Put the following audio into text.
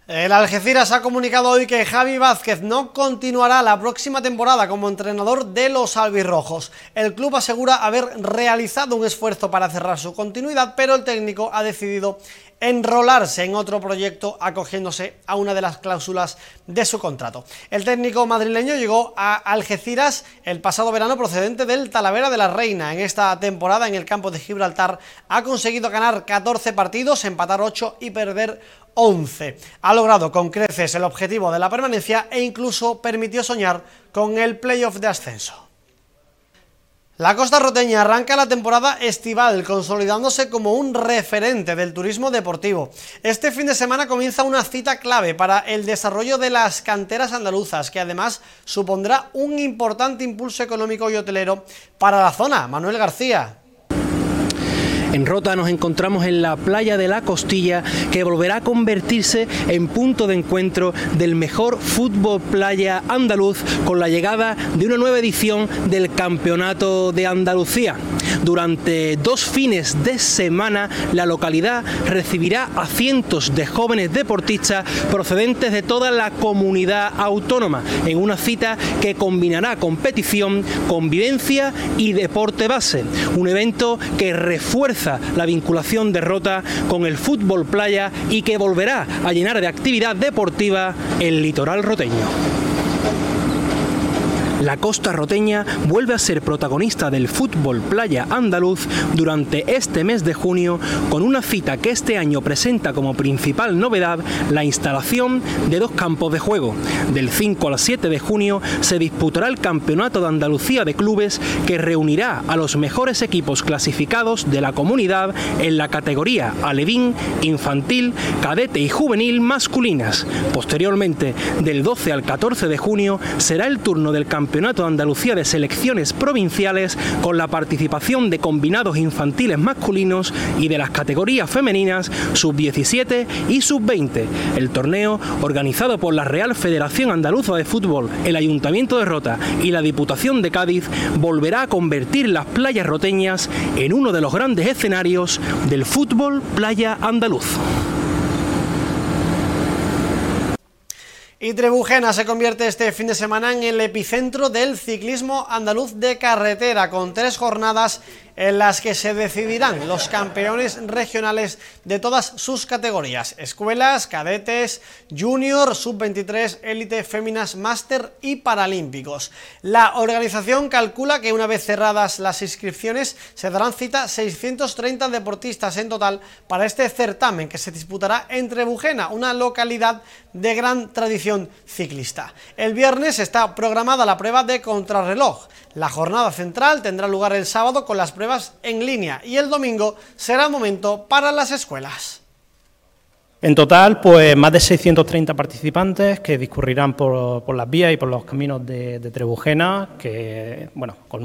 El Algeciras ha comunicado hoy que Javi Vázquez no continuará la próxima temporada como entrenador de los albirrojos. El club asegura haber realizado un esfuerzo para cerrar su continuidad, pero el técnico ha decidido enrolarse en otro proyecto acogiéndose a una de las cláusulas de su contrato. El técnico madrileño llegó a Algeciras el pasado verano procedente del Talavera de la Reina. En esta temporada en el campo de Gibraltar ha conseguido ganar 14 partidos, empatar 8 y perder 11. Ha logrado con creces el objetivo de la permanencia e incluso permitió soñar con el playoff de ascenso. La Costa Roteña arranca la temporada estival, consolidándose como un referente del turismo deportivo. Este fin de semana comienza una cita clave para el desarrollo de las canteras andaluzas, que además supondrá un importante impulso económico y hotelero para la zona. Manuel García. En Rota nos encontramos en la playa de La Costilla, que volverá a convertirse en punto de encuentro del mejor fútbol playa andaluz con la llegada de una nueva edición del Campeonato de Andalucía. Durante 2 fines de semana la localidad recibirá a cientos de jóvenes deportistas procedentes de toda la comunidad autónoma en una cita que combinará competición, convivencia y deporte base. Un evento que refuerza la vinculación de Rota con el fútbol playa y que volverá a llenar de actividad deportiva el litoral roteño. La Costa Roteña vuelve a ser protagonista del fútbol playa andaluz durante este mes de junio, con una cita que este año presenta como principal novedad la instalación de 2 campos de juego. Del 5 al 7 de junio se disputará el Campeonato de Andalucía de Clubes, que reunirá a los mejores equipos clasificados de la comunidad en la categoría alevín, infantil, cadete y juvenil masculinas. Posteriormente, del 12 al 14 de junio, será el turno del Campeonato de Andalucía de selecciones provinciales, con la participación de combinados infantiles masculinos y de las categorías femeninas sub-17 y sub-20. El torneo, organizado por la Real Federación Andaluza de Fútbol, el Ayuntamiento de Rota y la Diputación de Cádiz, volverá a convertir las playas roteñas en uno de los grandes escenarios del fútbol playa andaluz. Y Trebujena se convierte este fin de semana en el epicentro del ciclismo andaluz de carretera, con 3 jornadas en las que se decidirán los campeones regionales de todas sus categorías: escuelas, cadetes, junior, sub-23, élite, féminas, máster y paralímpicos. La organización calcula que una vez cerradas las inscripciones se darán cita 630 deportistas en total para este certamen, que se disputará en Trebujena, una localidad de gran tradición ciclista. El viernes está programada la prueba de contrarreloj. La jornada central tendrá lugar el sábado con las pruebas en línea, y el domingo será el momento para las escuelas. En total, pues más de 630 participantes que discurrirán por las vías y por los caminos de Trebujena, que, bueno, con